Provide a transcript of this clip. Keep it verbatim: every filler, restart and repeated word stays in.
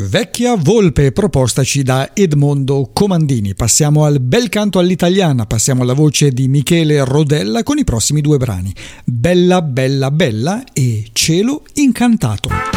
Vecchia volpe propostaci da Edmondo Comandini. Passiamo al bel canto all'italiana, passiamo alla voce di Michele Rodella con i prossimi due brani: Bella bella bella e Cielo incantato.